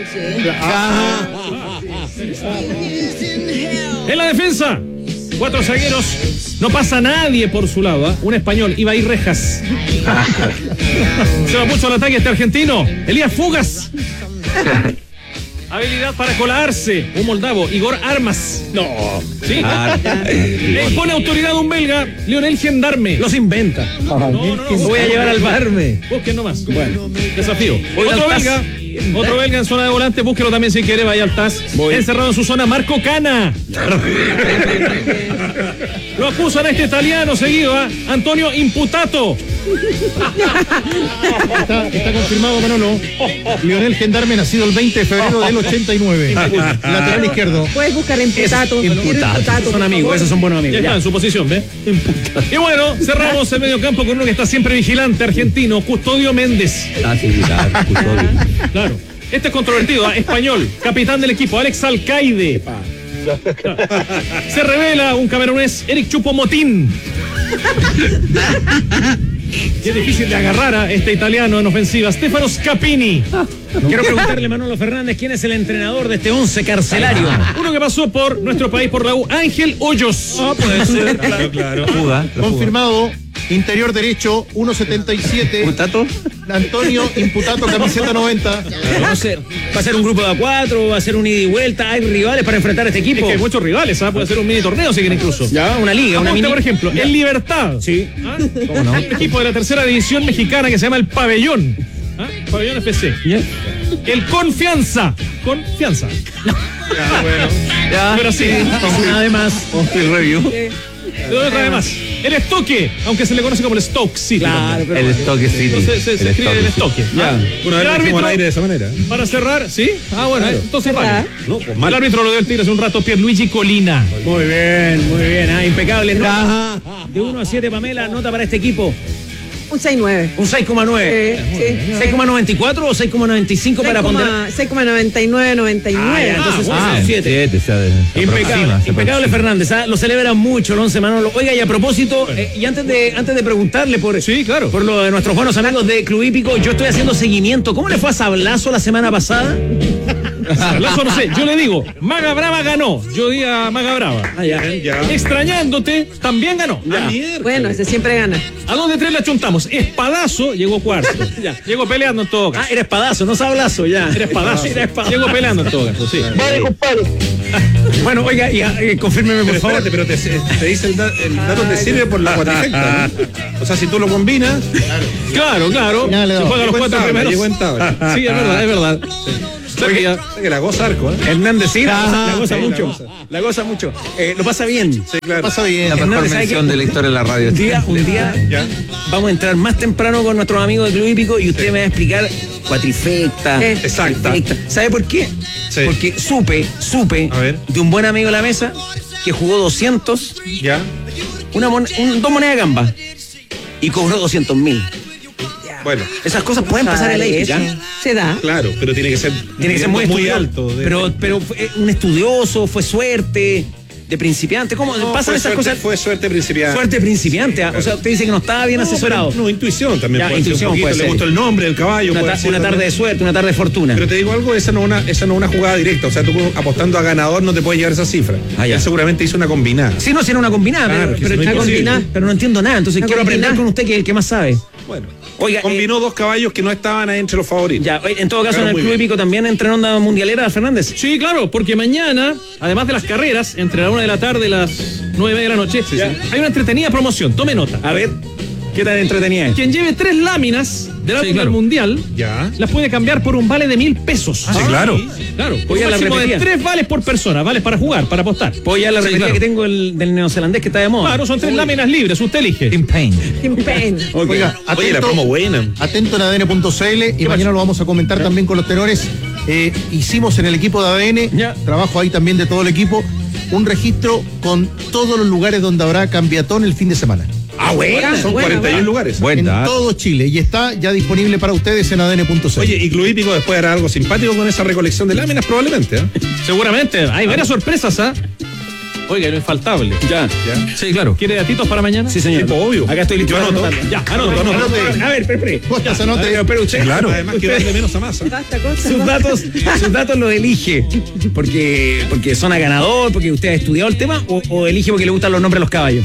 En la defensa, 4 zagueros, no pasa nadie por su lado, ¿eh? Un español, Ibai Rejas. Se va mucho al ataque este argentino, Elías Fugas. Habilidad para colarse, un moldavo, Igor Armas. No. ¿Sí? Pone autoridad un belga, Lionel Gendarme. Los inventa. No. Voy a llevar al barme. Busquen nomás. Bueno, desafío. Otro belga en zona de volante, búsquelo también si quiere, vaya al TAS. Encerrado en su zona, Marco Cana. Lo acusan a este italiano seguido, Antonio Imputato. Está confirmado, Manolo. Lionel Gendarme, nacido el 20 de febrero del 89. Lateral izquierdo. Puedes buscar Imputato. Imputato. Son amigos, esos son buenos amigos. Ya está en su posición, ¿ves? Y bueno, cerramos el medio campo con uno que está siempre vigilante, argentino, Custodio Méndez. Custodio. Claro. Este es controvertido, español, capitán del equipo, Alex Alcaide. Se revela un camerunés, Eric Choupo-Moting. Y es difícil de agarrar a este italiano en ofensiva, Stefano Scapini. Quiero preguntarle a Manolo Fernández quién es el entrenador de este 11 carcelario. Uno que pasó por nuestro país, por la U, Ángel Hoyos. Puede ser, claro. Confirmado. Interior derecho, 1.77. ¿Imputato? Antonio Imputato, camiseta 90. ¿Va a ser un grupo de A4? ¿Va a ser un ida y vuelta? ¿Hay rivales para enfrentar a este equipo? Es que hay muchos rivales, puede ser un mini torneo si quieren incluso. Ya, una liga, una mini. Por ejemplo, el Libertad. Sí. ¿Cómo no? Hay un equipo de la tercera división mexicana que se llama el Pabellón. Pabellón FC. ¿Ya? El Confianza. Confianza. Ya, pero sí. Nada de más. Review. Otra vez más. El Estoque, aunque se le conoce como el Stoke City. Claro, el Estoque City. Entonces se escribe el Estoque. Ya. Una vez lo hicimos al aire de esa manera. Para cerrar, ¿sí? Bueno, claro. Entonces vale. No, pues mal. El árbitro lo dio el tiro hace un rato, Pierluigi Colina. Muy bien. Impecable. De 1 a 7, Pamela, nota para este equipo. Un 6.9. Un 6,9. Sí. ¿6,94 o 6,95 para ponderar? 6,99. Entonces, 7. Impecable Fernández. Lo celebran mucho el 11 Manolo. Oiga, y a propósito, y antes de preguntarle por lo de nuestros buenos amigos de Club Hípico, yo estoy haciendo seguimiento. ¿Cómo le fue a Sablazo la semana pasada? Lazo no sé, yo le digo, Maga Brava ganó. Yo di a Maga Brava. Extrañándote, también ganó. Bueno, ese siempre gana. ¿A dónde tres la chuntamos? Espadazo llegó cuarto. Llegó peleando en todo caso. Era espadazo, no sablazo, ya. Era espadazo. Llegó peleando en todo caso, sí. Vale, compadre. Bueno, oiga, confírmeme por favor. Pero te dice el dato te sirve por la cuatrifecta, ¿no? O sea, si tú lo combinas. Claro. Se juega los 4 primeros. Sí, es verdad. Que la goza Arco, ¿eh? Hernández sí, la goza mucho. La goza mucho. Lo pasa bien. Sí, claro. Pasa bien. La mejor Hernández, ¿sabe mención qué? de la historia de la radio. Un día vamos a entrar más temprano con nuestros amigos de Club Hípico y usted me va a explicar cuatrifecta. Exacta. ¿Sabe por qué? Sí. Porque supe A ver. de un buen amigo de la mesa que jugó 200, Ya. dos monedas de gamba y cobró 200.000. Bueno. Esas cosas pueden pasar en la hípica. Se da. Claro, pero tiene que ser muy muy alto. alto. Pero fue un estudioso, fue suerte de principiante. ¿Cómo pasan esas cosas? Fue suerte principiante. Suerte principiante. Claro. O sea, usted dice que no estaba bien asesorado. No, intuición también. Ya, puede ser intuición un poquito. puede ser. Le gustó el nombre del caballo. Una tarde también. de suerte, una tarde de fortuna. Pero te digo algo, esa no es una jugada directa. O sea, tú apostando a ganador no te puedes llevar esa cifra. Ya. Él seguramente hizo una combinada. Sí, no, si era una combinada, Claro, pero que no es imposible. pero no entiendo nada. Entonces quiero aprender con usted, que es el que más sabe. Bueno, Oiga, combinó dos caballos que no estaban ahí entre los favoritos. Ya, en todo caso, Claro, en el muy Club bien. Hípico también entra en onda mundialera Fernández. Sí, claro, porque mañana, además de las carreras, entre la 1 de la tarde y las 9 de la noche, hay una entretenida promoción. Tome nota. A ver, ¿qué tan entretenida es? Quien lleve 3 láminas del álbum del mundial, Ya. las puede cambiar por un vale de 1.000 pesos. Sí, claro. Claro, Oiga, un la máximo de repetida. 3 vales por persona, vales para jugar, para apostar. Pues ya la repetida claro. que tengo del neozelandés que está de moda. Claro, son 3 láminas libres, usted elige. Team Pain. Team Pain. Oiga, Oye, la promo buena. Atento en ADN.cl y mañana lo vamos a comentar también con los tenores. Hicimos en el equipo de ADN, Ya. trabajo ahí también de todo el equipo, un registro con todos los lugares donde habrá cambiatón el fin de semana. Ah, bueno. Son 41 lugares. Buen En dato. todo Chile y está ya disponible para ustedes en ADN.cl. Oye, y Club Hípico después hará algo simpático con esa recolección de láminas, probablemente, ¿eh? Seguramente, hay varias sorpresas, ¿ah? Oiga, lo infaltable. Ya. Sí, claro. ¿Quiere datitos para mañana? Sí, señor. Sí, obvio. Acá estoy listo. Yo anoto. Ya, Anoto. A ver, espere. Costas, anote. Pero usted, Claro. Además que va de menos a más. ¿eh? Basta, cosa. sus datos los elige porque son a ganador, porque usted ha estudiado el tema o elige porque le gustan los nombres de los caballos.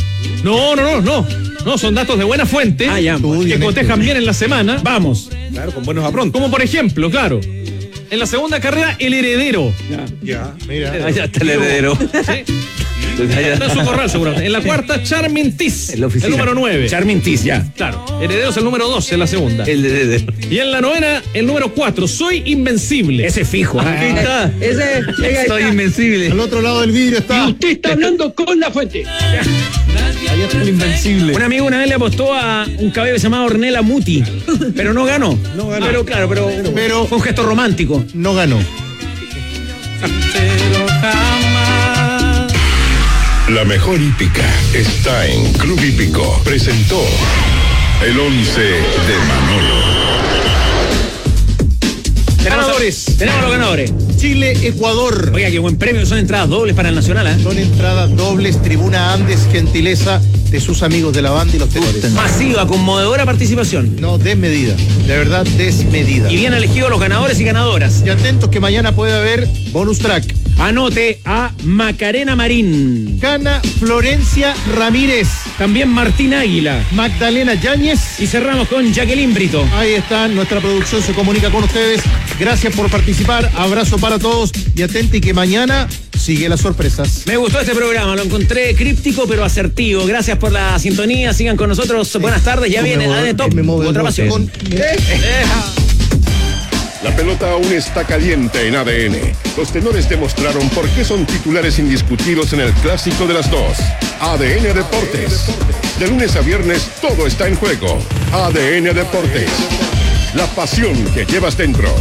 No, son datos de buena fuente Ah, ya. que cotejan bien en la semana. Vamos. Claro, con buenos aprontos. Como por ejemplo, claro, en la segunda carrera, el heredero. Ya. Mira. Allá está el heredero. ¿Sí? Está en su corral, seguramente. En la cuarta, Charmin Tis, En la oficina. el número 9. Charmin Tis, ya. Claro, heredero es el número 12 en la segunda. El heredero. Y en la novena, el número 4, Soy Invencible. Ese fijo. Aquí está. Ese, oiga, ahí Soy está. invencible. Al otro lado del vidrio está. Usted está hablando con la fuente. Allá está el invencible. Un amigo una vez le apostó a un caballo que se llamaba Ornella Muti, pero no ganó. No ganó. Pero claro, Pero fue un gesto romántico. no ganó. La mejor hípica está en Club Hípico. Presentó el 11 de Manolo. Tenemos los ganadores. Chile-Ecuador. Oiga, qué buen premio. Son entradas dobles para el Nacional, ¿eh? Son entradas dobles, Tribuna Andes, gentileza de sus amigos de la banda y los tenores. Masiva, conmovedora participación. No, desmedida. De verdad, desmedida. Y bien elegidos los ganadores y ganadoras. Y atentos que mañana puede haber bonus track. Anote a Macarena Marín. Gana Florencia Ramírez. También Martín Águila. Magdalena Yáñez. Y cerramos con Jacqueline Brito. Ahí está, nuestra producción se comunica con ustedes. Gracias por participar, abrazo para todos y atenti que mañana sigue las sorpresas. Me gustó este programa, lo encontré críptico pero asertivo. Gracias por la sintonía, sigan con nosotros. Buenas tardes, ya viene ADN Top. Otra pasión. La pelota aún está caliente en ADN. Los tenores demostraron por qué son titulares indiscutidos en el clásico de las dos. ADN Deportes. De lunes a viernes todo está en juego. ADN Deportes. La pasión que llevas dentro.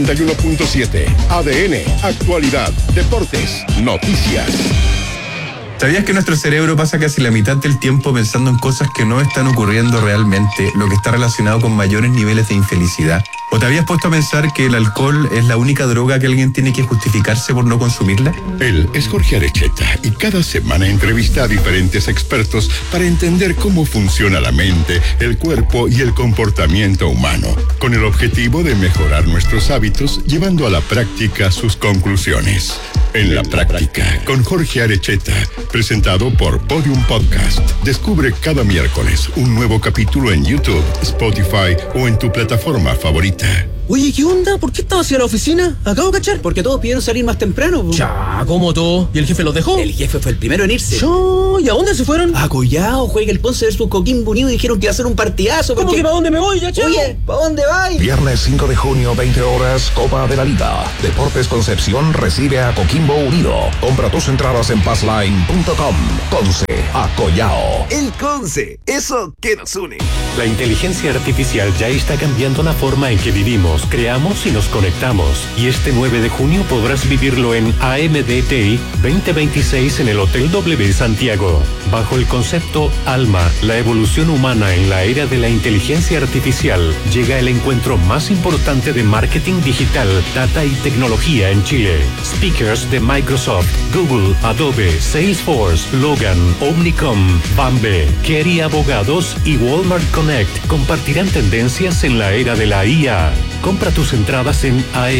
91.7. ADN. Actualidad. Deportes. Noticias. ¿Sabías que nuestro cerebro pasa casi la mitad del tiempo pensando en cosas que no están ocurriendo realmente, lo que está relacionado con mayores niveles de infelicidad? ¿O te habías puesto a pensar que el alcohol es la única droga que alguien tiene que justificarse por no consumirla? Él es Jorge Arecheta y cada semana entrevista a diferentes expertos para entender cómo funciona la mente, el cuerpo y el comportamiento humano, con el objetivo de mejorar nuestros hábitos, llevando a la práctica sus conclusiones. En la práctica, con Jorge Arecheta, presentado por Podium Podcast. Descubre cada miércoles un nuevo capítulo en YouTube, Spotify o en tu plataforma favorita. Oye, ¿qué onda? ¿Por qué estabas hacia la oficina? Acabo de cachar. Porque todos pidieron salir más temprano. Ya, ¿cómo todo? ¿Y el jefe los dejó? El jefe fue el primero en irse. ¿Y a dónde se fueron? A Collao, juega el Ponce versus Coquimbo Unido y dijeron que iba a ser un partidazo. ¿Cómo que para dónde me voy, ya, chavo? Oye, ¿para dónde vais? Viernes 5 de junio, 20 horas, Copa de la Liga. Deportes Concepción recibe a Coquimbo Unido. Compra tus entradas en passline.com. Conce, a Collao. El Conce, eso que nos une. La inteligencia artificial ya está cambiando la forma en que vivimos, creamos y nos conectamos. Y este 9 de junio podrás vivirlo en AMDTI 2026 en el Hotel W Santiago. Bajo el concepto Alma, la evolución humana en la era de la inteligencia artificial, llega el encuentro más importante de marketing digital, data y tecnología en Chile. Speakers de Microsoft, Google, Adobe, Salesforce, Logan, Omnicom, Bambe, Kerry Abogados y Walmart Connect compartirán tendencias en la era de la IA. Compra tus entradas en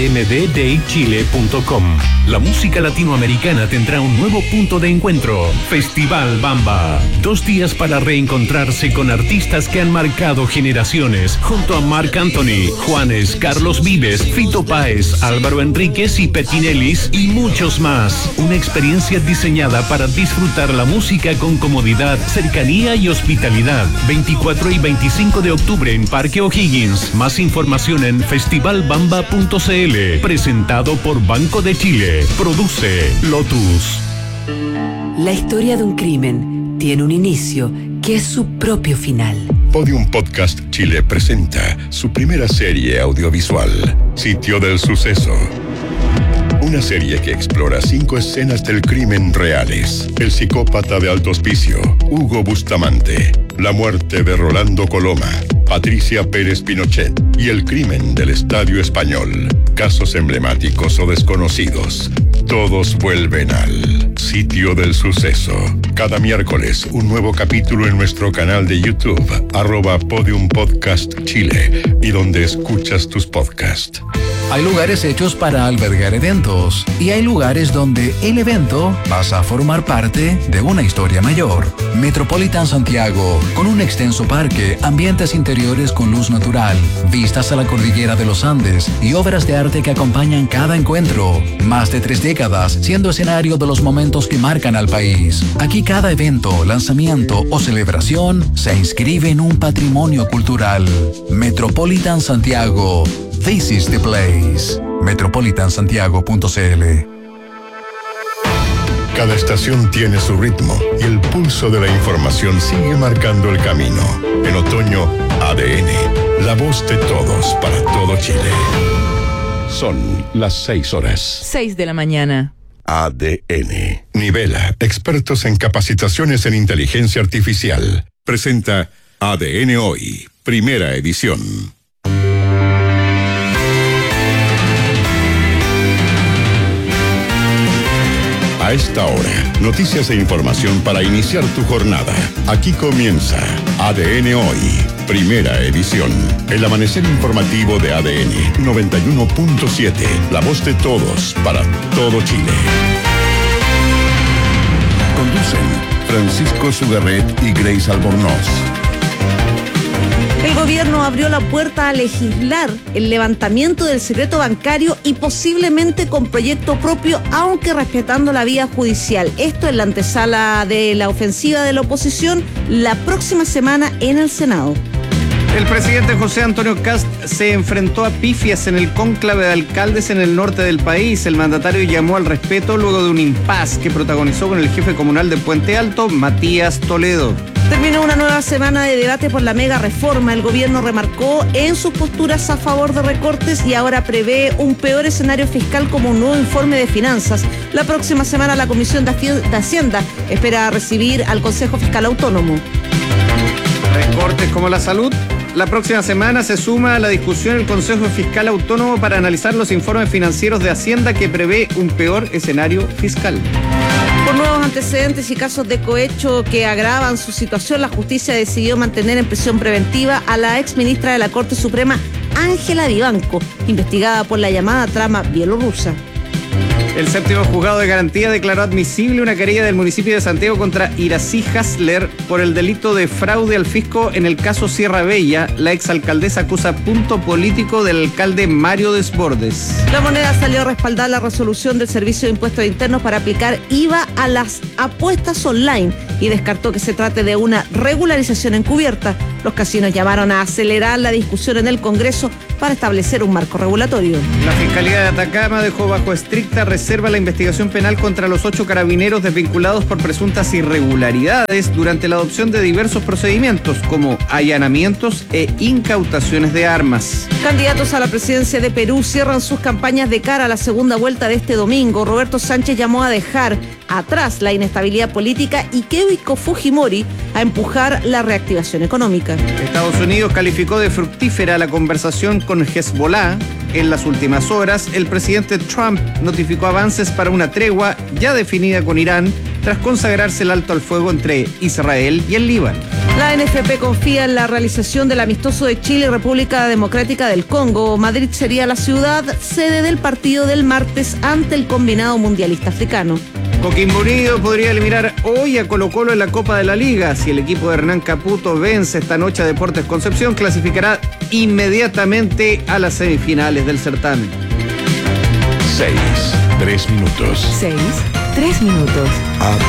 amddaychile.com. La música latinoamericana tendrá un nuevo punto de encuentro. Festival Bamba. 2 días para reencontrarse con artistas que han marcado generaciones. Junto a Marc Anthony, Juanes, Carlos Vives, Fito Páez, Álvaro Enríquez y Petinelis y muchos más. Una experiencia diseñada para disfrutar la música con comodidad, cercanía y hospitalidad. 24 y 25 de octubre en Parque O'Higgins. Más información en festivalbamba.cl. Presentado por Banco de Chile. Produce Lotus. La historia de un crimen tiene un inicio que es su propio final. Podium Podcast Chile presenta su primera serie audiovisual, Sitio del Suceso. Una serie que explora 5 escenas del crimen reales. El psicópata de Alto Hospicio, Hugo Bustamante. La muerte de Rolando Coloma, Patricia Pérez Pinochet. Y el crimen del Estadio Español. Casos emblemáticos o desconocidos. Todos vuelven al Sitio del Suceso. Cada miércoles, un nuevo capítulo en nuestro canal de YouTube, @Podium Podcast Chile, y donde escuchas tus podcasts. Hay lugares hechos para albergar eventos y hay lugares donde el evento pasa a formar parte de una historia mayor. Metropolitan Santiago, con un extenso parque, ambientes interiores con luz natural, vistas a la cordillera de los Andes y obras de arte que acompañan cada encuentro. Más de 3 décadas siendo escenario de los momentos que marcan al país. Aquí cada evento, lanzamiento o celebración se inscribe en un patrimonio cultural. Metropolitan Santiago. This is the place. metropolitansantiago.cl. Cada estación tiene su ritmo y el pulso de la información sigue marcando el camino. En otoño, ADN, la voz de todos para todo Chile. Son las 6 horas. 6 de la mañana. ADN. Nivela, expertos en capacitaciones en inteligencia artificial. Presenta ADN Hoy, primera edición. A esta hora, noticias e información para iniciar tu jornada. Aquí comienza ADN Hoy, primera edición. El amanecer informativo de ADN 91.7, la voz de todos para todo Chile. Conducen Francisco Sugarret y Grace Albornoz. El gobierno abrió la puerta a legislar el levantamiento del secreto bancario y posiblemente con proyecto propio, aunque respetando la vía judicial. Esto en la antesala de la ofensiva de la oposición la próxima semana en el Senado. El presidente José Antonio Kast se enfrentó a pifias en el cónclave de alcaldes en el norte del país. El mandatario llamó al respeto luego de un impas que protagonizó con el jefe comunal de Puente Alto, Matías Toledo. Terminó una nueva semana de debate por la mega reforma. El gobierno remarcó en sus posturas a favor de recortes y ahora prevé un peor escenario fiscal como un nuevo informe de finanzas. La próxima semana la Comisión de Hacienda espera recibir al Consejo Fiscal Autónomo. Recortes como la salud. La próxima semana se suma a la discusión el Consejo Fiscal Autónomo para analizar los informes financieros de Hacienda que prevé un peor escenario fiscal. Por nuevos antecedentes y casos de cohecho que agravan su situación, la justicia decidió mantener en prisión preventiva a la exministra de la Corte Suprema, Ángela Vivanco, investigada por la llamada trama bielorrusa. El séptimo juzgado de garantía declaró admisible una querella del municipio de Santiago contra Irací Hasler por el delito de fraude al fisco en el caso Sierra Bella. La exalcaldesa acusa punto político del alcalde Mario Desbordes. La Moneda salió a respaldar la resolución del Servicio de Impuestos Internos para aplicar IVA a las apuestas online y descartó que se trate de una regularización encubierta. Los casinos llamaron a acelerar la discusión en el Congreso para establecer un marco regulatorio. La Fiscalía de Atacama dejó bajo estricta reserva la investigación penal contra los 8 carabineros desvinculados por presuntas irregularidades durante la adopción de diversos procedimientos como allanamientos e incautaciones de armas. Candidatos a la presidencia de Perú cierran sus campañas de cara a la segunda vuelta de este domingo. Roberto Sánchez llamó a dejar atrás la inestabilidad política y Keiko Fujimori a empujar la reactivación económica. Estados Unidos calificó de fructífera la conversación con Hezbollah. En las últimas horas, el presidente Trump notificó avances para una tregua ya definida con Irán tras consagrarse el alto al fuego entre Israel y el Líbano. La NFP confía en la realización del amistoso de Chile y República Democrática del Congo. Madrid sería la ciudad sede del partido del martes ante el combinado mundialista africano. Coquimbo Unido podría eliminar hoy a Colo-Colo en la Copa de la Liga. Si el equipo de Hernán Caputo vence esta noche a Deportes Concepción, clasificará inmediatamente a las semifinales del certamen. 6, 3 minutos. 6, 3 minutos.